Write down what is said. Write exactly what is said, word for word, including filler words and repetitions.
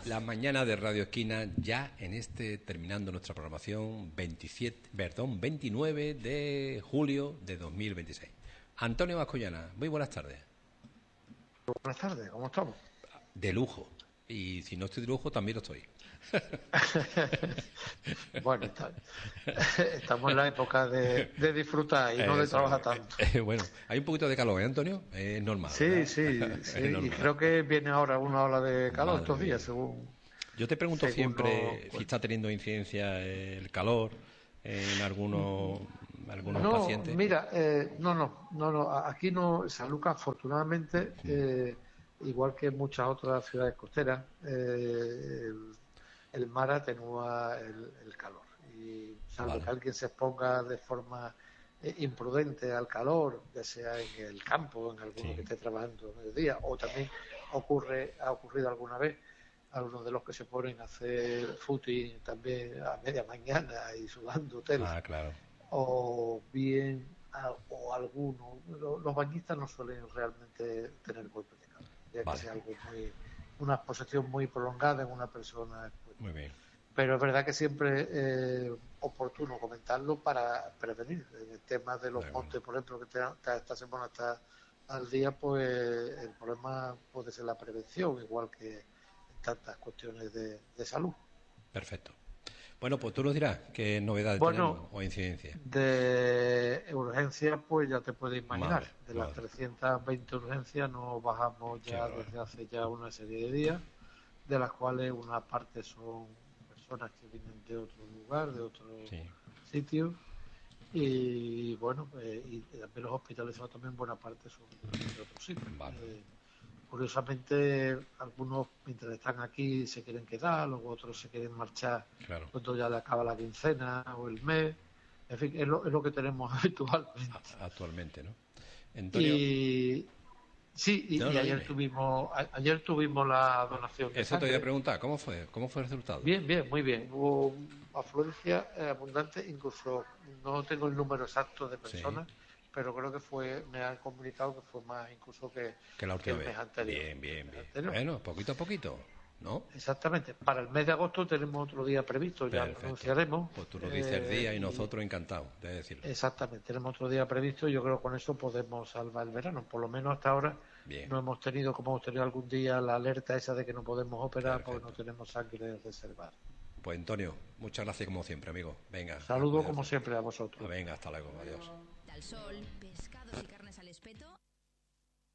La mañana de Radio Esquina, ya en este, terminando nuestra programación, veintisiete, perdón, veintinueve de julio de dos mil veintiséis. Antonio Mascollana, muy buenas tardes. Buenas tardes, ¿cómo estamos? De lujo. Y si no estoy de lujo, también lo estoy. Bueno, está, estamos en la época de, de disfrutar y no de trabajar tanto. Eh, eh, bueno, hay un poquito de calor, ¿eh, Antonio? Es normal. Sí, ¿verdad? sí, sí. Es normal. Y creo que viene ahora una ola de calor Madre estos días, mía. según. Yo te pregunto según siempre lo- si está teniendo incidencia el calor en algunos, algunos No, pacientes. mira, eh, no, no, no, no. a- Aquí no, San Lucas, afortunadamente, eh, igual que en muchas otras ciudades costeras, eh, el, el mar atenúa el, el calor. Y salvo Vale. que alguien se exponga de forma eh, imprudente al calor, ya sea en el campo, en alguno Sí. que esté trabajando en el día, o también ocurre, ha ocurrido alguna vez algunos de los que se ponen a hacer footing también a media mañana y sudando tela, Ah, claro. o bien a- o alguno, lo- los bañistas no suelen realmente tener golpes de calor, ya que Vale. sea algo muy, una exposición muy prolongada en una persona expuesta. Muy bien. Pero es verdad que siempre es eh, oportuno comentarlo para prevenir. En el tema de los De acuerdo. montes, por ejemplo, que te- te- esta semana está al día, pues el problema puede ser la prevención, igual que en tantas cuestiones de, de salud. Perfecto. Bueno, pues tú nos dirás qué novedades tenemos Bueno, o incidencias. de urgencias, pues ya te puedes imaginar. Madre, De las madre. trescientas veinte urgencias nos bajamos Qué ya bárbaro. desde hace ya una serie de días, de las cuales una parte son personas que vienen de otro lugar, de otro Sí. sitio, y bueno, eh, y también los hospitalizados también buena parte son de, de otros sitios. Vale. Eh, curiosamente, algunos mientras están aquí se quieren quedar, luego otros se quieren marchar Claro. cuando ya le acaba la quincena o el mes. En fin, es lo, es lo que tenemos habitualmente. A- actualmente, ¿no? Antonio, Y sí, y, no, y no, ayer dime. tuvimos a- ayer tuvimos la donación de Eso te voy a sangre. preguntar, ¿cómo fue? ¿Cómo fue el resultado? Bien, bien, muy bien. Hubo afluencia eh, abundante, incluso no tengo el número exacto de Sí, personas, pero creo que fue, me han comunicado que fue más incluso que, que la que última el vez. mes anterior. Bien, que el bien, mes bien. anterior. Bueno, poquito a poquito, ¿no? Exactamente. Para el mes de agosto tenemos otro día previsto, ya lo Perfecto. anunciaremos. Pues tú nos dices el eh, día y y nosotros encantados de decirlo. exactamente, tenemos otro día previsto y yo creo que con eso podemos salvar el verano. Por lo menos hasta ahora Bien, no hemos tenido, como hemos tenido algún día, la alerta esa de que no podemos operar porque no perfecto. tenemos sangre reservada. Pues Antonio, muchas gracias como siempre, amigo. Venga, a Saludo como cuidarse. siempre a Ah, vosotros. venga, hasta luego, adiós. Al sol, pescados y carnes al espeto.